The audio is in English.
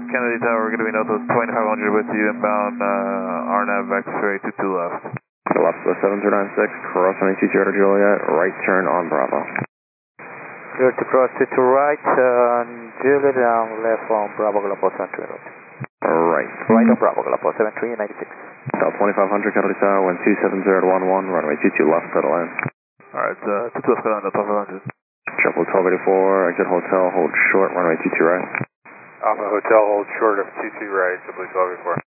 Kennedy Tower, going to be Northwest 2500 with you inbound RNAV X-ray 22 left. Left 7096, cross 920 Juliet, right turn on Bravo. Clear to cross to right, Juliet down left on Bravo Galapagos 73. Right. Right on Bravo Galapagos 7396. South 2500 Kennedy Tower, wind 27011, runway 22 left, settle in. Alright, 22 left, on the 2500. Triple 1284, exit hotel, hold short, runway 22 right. Alpha Hotel, hold short of 22 right, simply 1284.